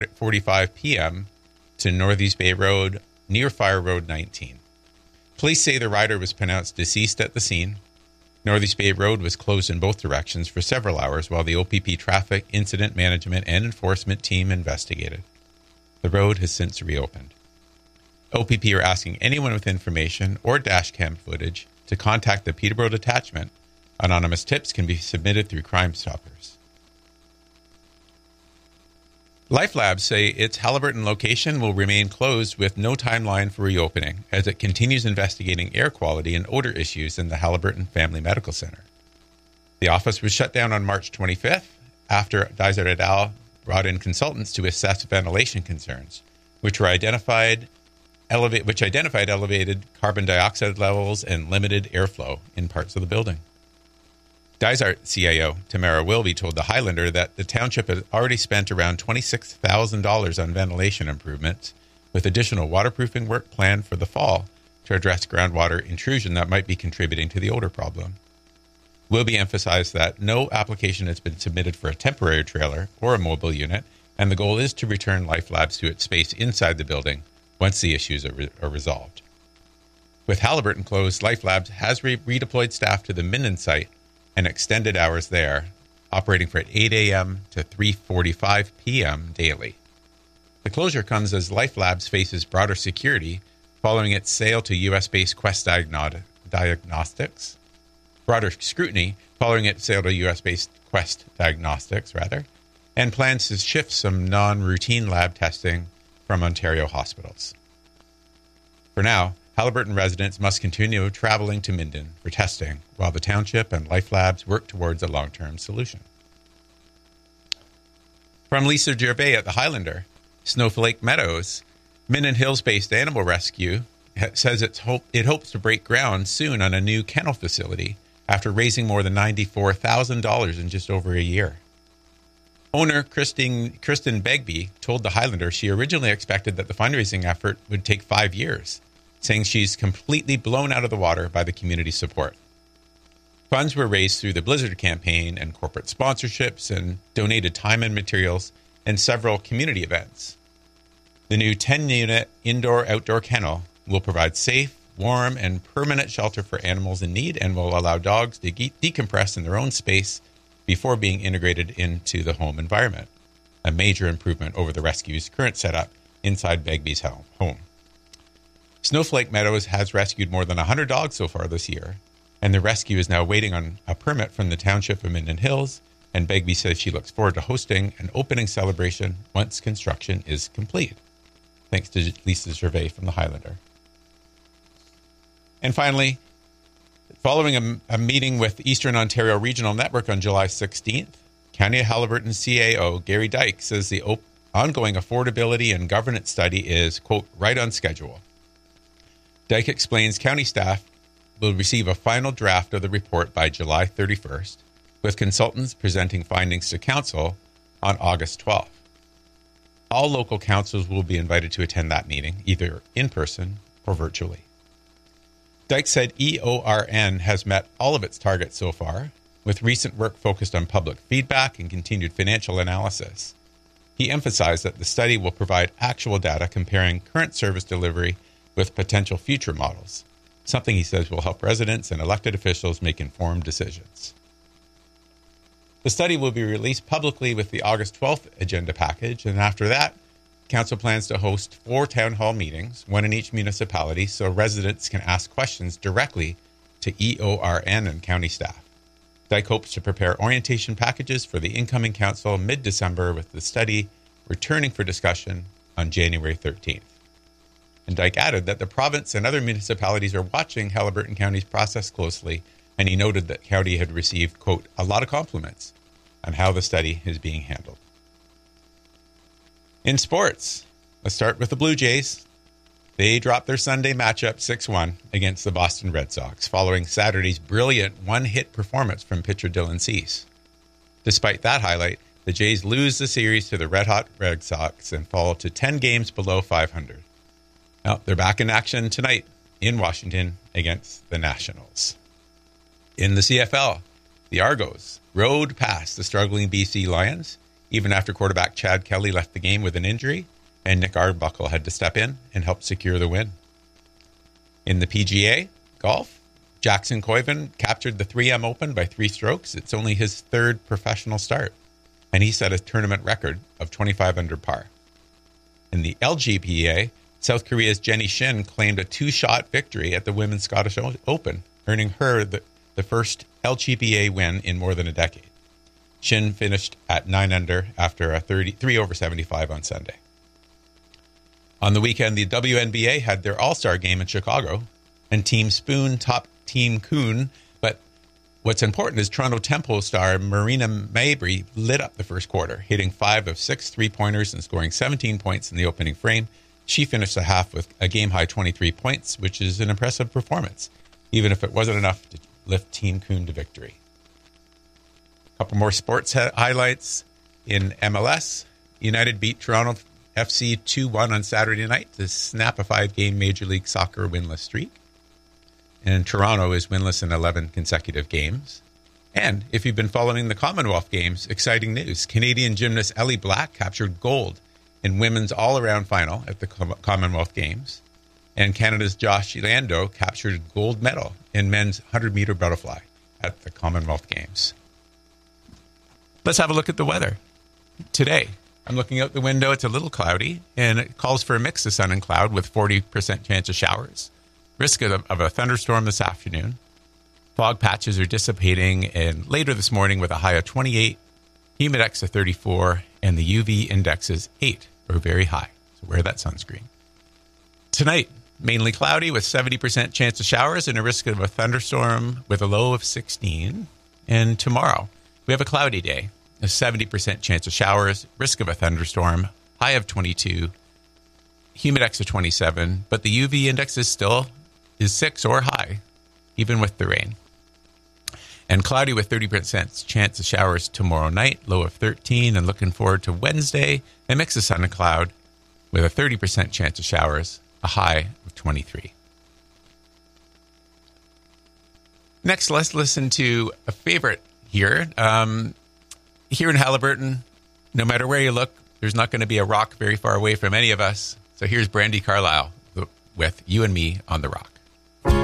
3:45 p.m. to Northeast Bay Road near Fire Road 19. Police say the rider was pronounced deceased at the scene. Northeast Bay Road was closed in both directions for several hours while the OPP traffic incident management and enforcement team investigated. The road has since reopened. OPP are asking anyone with information or dash cam footage to contact the Peterborough Detachment. Anonymous tips can be submitted through Crime Stoppers. Life Labs say its Haliburton location will remain closed with no timeline for reopening as it continues investigating air quality and odor issues in the Haliburton Family Medical Center. The office was shut down on March 25th after Dysart et al. Brought in consultants to assess ventilation concerns, which identified elevated carbon dioxide levels and limited airflow in parts of the building. Dysart CIO Tamara Wilby told the Highlander that the township has already spent around $26,000 on ventilation improvements, with additional waterproofing work planned for the fall to address groundwater intrusion that might be contributing to the odor problem. Wilby emphasized that no application has been submitted for a temporary trailer or a mobile unit, and the goal is to return Life Labs to its space inside the building once the issues are resolved. With Haliburton closed, Life Labs has redeployed staff to the Minden site and extended hours there, operating from 8 a.m. to 3:45 p.m. daily. The closure comes as Life Labs faces broader security following its sale to U.S.-based Quest Diagnostics, broader scrutiny following its sale to U.S.-based Quest Diagnostics, and plans to shift some non-routine lab testing from Ontario hospitals. For now, Haliburton residents must continue traveling to Minden for testing while the township and Life Labs work towards a long-term solution. From Lisa Gervais at the Highlander, Snowflake Meadows, Minden Hills-based animal rescue says it hopes to break ground soon on a new kennel facility after raising more than $94,000 in just over a year. Owner Kristen Begbie told the Highlander she originally expected that the fundraising effort would take 5 years, saying she's completely blown out of the water by the community support. Funds were raised through the Blizzard campaign and corporate sponsorships and donated time and materials and several community events. The new 10-unit indoor-outdoor kennel will provide safe, warm, and permanent shelter for animals in need and will allow dogs to decompress in their own space before being integrated into the home environment, a major improvement over the rescue's current setup inside Begbie's home. Snowflake Meadows has rescued more than 100 dogs so far this year, and the rescue is now waiting on a permit from the township of Minden Hills, and Begbie says she looks forward to hosting an opening celebration once construction is complete. Thanks to Lisa Gervais from the Highlander. And finally, following a meeting with Eastern Ontario Regional Network on July 16th, County of Haliburton CAO Gary Dyke says the ongoing affordability and governance study is, quote, right on schedule. Dyke explains county staff will receive a final draft of the report by July 31st, with consultants presenting findings to council on August 12th. All local councils will be invited to attend that meeting, either in person or virtually. Dyke said EORN has met all of its targets so far, with recent work focused on public feedback and continued financial analysis. He emphasized that the study will provide actual data comparing current service delivery with potential future models, something he says will help residents and elected officials make informed decisions. The study will be released publicly with the August 12th agenda package, and after that, Council plans to host 4 town hall meetings, one in each municipality, so residents can ask questions directly to EORN and county staff. Dyke hopes to prepare orientation packages for the incoming council mid-December, with the study returning for discussion on January 13th. And Dyke added that the province and other municipalities are watching Haliburton County's process closely, and he noted that county had received, quote, a lot of compliments on how the study is being handled. In sports, let's start with the Blue Jays. They dropped their Sunday matchup 6-1 against the Boston Red Sox, following Saturday's brilliant one-hit performance from pitcher Dylan Cease. Despite that highlight, the Jays lose the series to the red-hot Red Sox and fall to 10 games below 500. Now, they're back in action tonight in Washington against the Nationals. In the CFL, the Argos rode past the struggling BC Lions, even after quarterback Chad Kelly left the game with an injury, and Nick Arbuckle had to step in and help secure the win. In the PGA golf, Jackson Koiven captured the 3M Open by 3 strokes. It's only his 3rd professional start, and he set a tournament record of 25 under par. In the LGPA, South Korea's Jenny Shin claimed a 2-shot victory at the Women's Scottish Open, earning her the first LGPA win in more than a decade. Shin finished at 9 under after a 3 over 75 on Sunday. On the weekend, the WNBA had their All-Star game in Chicago, and Team Spoon topped Team Kuhn. But what's important is Toronto Temple star Marina Mabrey lit up the first quarter, hitting 5 of 6 three-pointers and scoring 17 points in the opening frame. She finished the half with a game-high 23 points, which is an impressive performance, even if it wasn't enough to lift Team Kuhn to victory. A couple more sports highlights in MLS. United beat Toronto FC 2-1 on Saturday night to snap a 5-game Major League Soccer winless streak. And Toronto is winless in 11 consecutive games. And if you've been following the Commonwealth Games, exciting news. Canadian gymnast Ellie Black captured gold in women's all-around final at the Commonwealth Games. And Canada's Josh Lando captured gold medal in men's 100-meter butterfly at the Commonwealth Games. Let's have a look at the weather. Today, I'm looking out the window. It's a little cloudy, and it calls for a mix of sun and cloud with 40% chance of showers. Risk of a thunderstorm this afternoon. Fog patches are dissipating, and later this morning with a high of 28, humidex of 34, and the UV index is 8, or very high. So wear that sunscreen. Tonight, mainly cloudy with 70% chance of showers and a risk of a thunderstorm with a low of 16. And tomorrow, we have a cloudy day. A 70% chance of showers, risk of a thunderstorm, high of 22, humidex of 27, but the UV index is 6 or high, even with the rain. And cloudy with 30% chance of showers tomorrow night, low of 13, and looking forward to Wednesday, a mix of sun and cloud with a 30% chance of showers, a high of 23. Next, let's listen to a favorite here. Here in Haliburton, no matter where you look, there's not going to be a rock very far away from any of us. So here's Brandi Carlile with You and Me on the Rock.